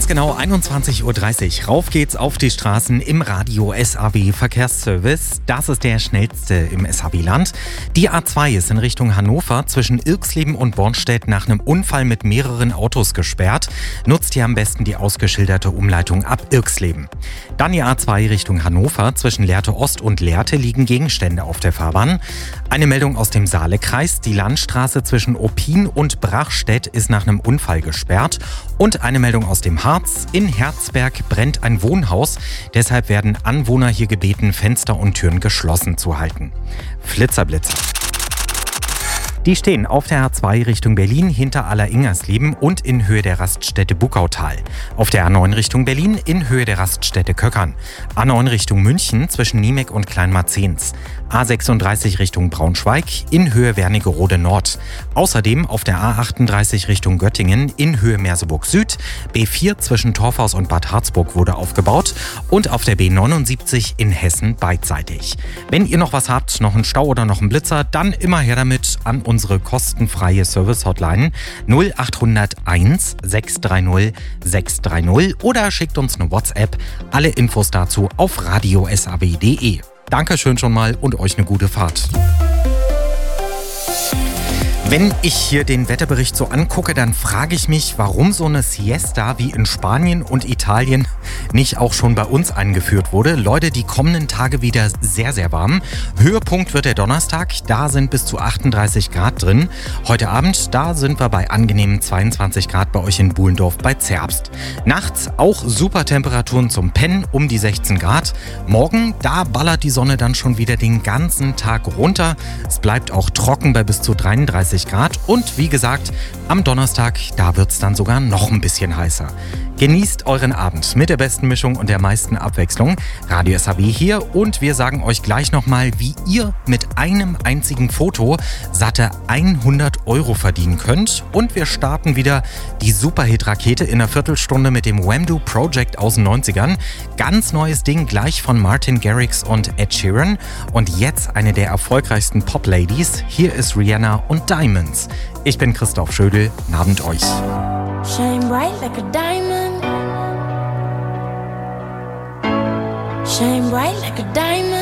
genau 21:30 Uhr. Rauf geht's auf die Straßen im Radio SAW Verkehrsservice. Das ist der schnellste im SAW-Land. Die A2 ist in Richtung Hannover zwischen Irxleben und Bornstedt nach einem Unfall mit mehreren Autos gesperrt. Nutzt hier am besten die ausgeschilderte Umleitung ab Irxleben. Dann die A2 Richtung Hannover. Zwischen Lehrte Ost und Lehrte liegen Gegenstände auf der Fahrbahn. Eine Meldung aus dem Saalekreis. Die Landstraße zwischen Oppin und Brachstedt ist nach einem Unfall gesperrt. Und eine Meldung aus dem Harz. In Herzberg brennt ein Wohnhaus. Deshalb werden Anwohner hier gebeten, Fenster und Türen geschlossen zu halten. Flitzer-Blitzer. Die stehen auf der A2 Richtung Berlin hinter Aller-Ingersleben und in Höhe der Raststätte Buckautal. Auf der A9 Richtung Berlin in Höhe der Raststätte Köckern. A9 Richtung München zwischen Niemek und Kleinmarzens. A36 Richtung Braunschweig in Höhe Wernigerode Nord. Außerdem auf der A38 Richtung Göttingen in Höhe Merseburg Süd. B4 zwischen Torfhaus und Bad Harzburg wurde aufgebaut und auf der B79 in Hessen beidseitig. Wenn ihr noch was habt, noch einen Stau oder noch einen Blitzer, dann immer her damit an unsere kostenfreie Service-Hotline 0801 630 630 oder schickt uns eine WhatsApp. Alle Infos dazu auf radiosaw.de. Dankeschön schon mal und euch eine gute Fahrt. Wenn ich hier den Wetterbericht so angucke, dann frage ich mich, warum so eine Siesta wie in Spanien und Italien nicht auch schon bei uns eingeführt wurde. Leute, die kommenden Tage wieder sehr, sehr warm. Höhepunkt wird der Donnerstag, da sind bis zu 38 Grad drin. Heute Abend, da sind wir bei angenehmen 22 Grad bei euch in Buhlendorf bei Zerbst. Nachts auch super Temperaturen zum Pennen um die 16 Grad. Morgen, da ballert die Sonne dann schon wieder den ganzen Tag runter. Es bleibt auch trocken bei bis zu 33 Grad und wie gesagt, am Donnerstag, da wird es dann sogar noch ein bisschen heißer. Genießt euren Abend mit der besten Mischung und der meisten Abwechslung. Radio SAW hier und wir sagen euch gleich nochmal, wie ihr mit einem einzigen Foto satte 100 € verdienen könnt. Und wir starten wieder die Superhit-Rakete in einer Viertelstunde mit dem Wham-Do Project aus den 90ern. Ganz neues Ding gleich von Martin Garrix und Ed Sheeran. Und jetzt eine der erfolgreichsten Pop-Ladies. Hier ist Rihanna und Diamonds. Ich bin Christoph Schödel. Guten Abend euch. Shine bright like a diamond. Shine bright like a diamond.